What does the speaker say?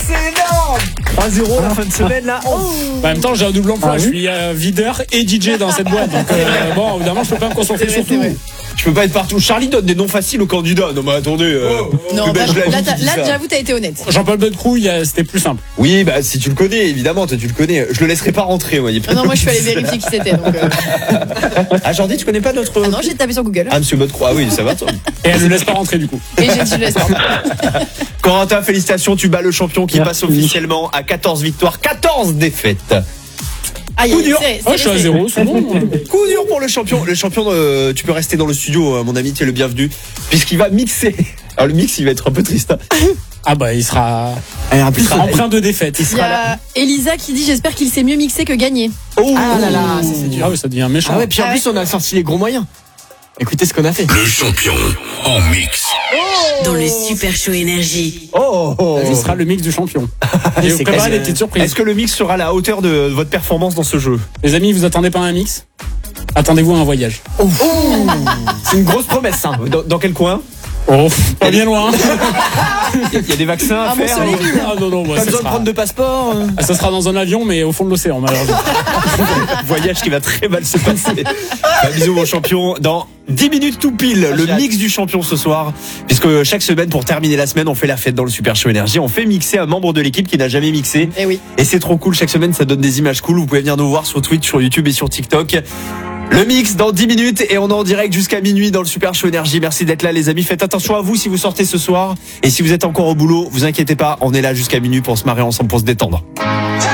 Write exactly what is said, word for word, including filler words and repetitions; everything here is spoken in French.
c'est énorme. trois zéro la fin de semaine là. Oh. En même temps, j'ai un double emploi. Ah, je oui. suis euh, videur et D J dans cette boîte. Donc, euh, bon, évidemment, je peux pas me concentrer sur tout. Tu peux pas être partout. Charlie donne des noms faciles aux candidats. Non mais attendez. Euh, Non, que là, ben, je l'ai là, dit, t'as- qui dit là, ça. j'avoue, t'as été honnête. Jean-Paul Beltrou, il y a- c'était plus simple. Oui, bah si tu le connais, évidemment, toi tu le connais. Je le laisserai pas rentrer, moi. il y a pas Ah non, de moi, je suis allée souci. vérifier qui c'était. Donc, euh... Ah Jordi, tu connais pas notre. ah non, j'ai tapé sur Google. Ah Monsieur Beltrou, ah oui, ça va toi. Et elle ne laisse pas rentrer du coup. Et j'ai dit, je laisse pas. Corentin, félicitations, tu bats le champion qui Merci. passe officiellement à quatorze victoires, quatorze défaites. Aïe, Coup aïe, dur. c'est- Oh, je suis à c'est- zéro, c'est bon. Coup dur pour le champion. Le champion, euh, tu peux rester dans le studio, euh, mon ami, tu es le bienvenu, puisqu'il va mixer. Alors le mix, il va être un peu triste. hein. Ah bah, il sera, Et en il sera empreint de défaite. Il y a Elisa qui dit j'espère qu'il sait mieux mixer que gagner. Oh Ah là là, ça c'est dur. Ah oui, ça devient méchant. Ah ouais, puis en Ah plus, on a sorti les gros moyens. Écoutez ce qu'on a fait. Le champion en mix. Dans le Super Show Énergie. Oh, oh. Ce sera le mix du champion. Et vous C'est préparez quasi- des petites surprises. Est-ce que le mix sera à la hauteur de votre performance dans ce jeu? Les amis, vous attendez pas à un mix? Attendez-vous à un voyage. C'est une grosse promesse, hein. Dans, dans quel coin? Oh, pas bien loin. Il y a des vaccins à Ah, mon faire. soleil, hein. Ah non, non, bah, Pas ça, besoin de sera, prendre de passeport. euh. ça sera dans un avion, mais au fond de l'océan, malheureusement. Voyage qui va très mal se passer. Bah, bisous mon champion. Dans dix minutes tout pile, le mix du champion ce soir. Puisque chaque semaine, pour terminer la semaine, on fait la fête dans le Super Show Énergie. On fait mixer un membre de l'équipe qui n'a jamais mixé. Eh oui. Et c'est trop cool. Chaque semaine, ça donne des images cool. Vous pouvez venir nous voir sur Twitch, sur YouTube et sur TikTok. Le mix dans dix minutes et on est en direct jusqu'à minuit dans le Super Show Énergie. Merci d'être là les amis. Faites attention à vous si vous sortez ce soir. Et si vous êtes encore au boulot, vous inquiétez pas, on est là jusqu'à minuit pour se marrer ensemble, pour se détendre.